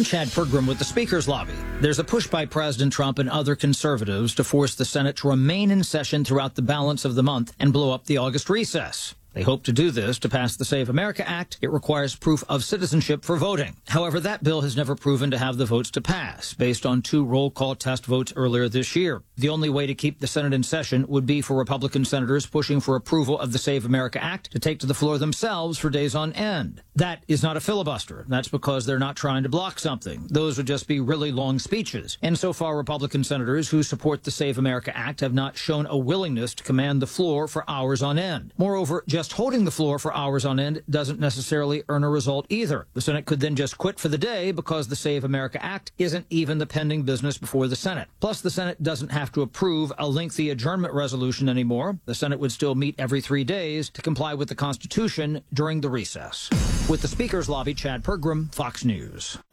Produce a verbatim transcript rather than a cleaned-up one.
I'm Chad Pergram with the Speaker's Lobby. There's a push by President Trump and other conservatives to force the Senate to remain in session throughout the balance of the month and blow up the August recess. They hope to do this to pass the Save America Act. It requires proof of citizenship for voting. However, that bill has never proven to have the votes to pass, based on two roll call test votes earlier this year. The only way to keep the Senate in session would be for Republican senators pushing for approval of the Save America Act to take to the floor themselves for days on end. That is not a filibuster. That's because they're not trying to block something. Those would just be really long speeches. And so far, Republican senators who support the Save America Act have not shown a willingness to command the floor for hours on end. Moreover, just Just holding the floor for hours on end doesn't necessarily earn a result either. The Senate could then just quit for the day because the Save America Act isn't even the pending business before the Senate. Plus, the Senate doesn't have to approve a lengthy adjournment resolution anymore. The Senate would still meet every three days to comply with the Constitution during the recess. With the Speaker's Lobby, Chad Pergram, Fox News.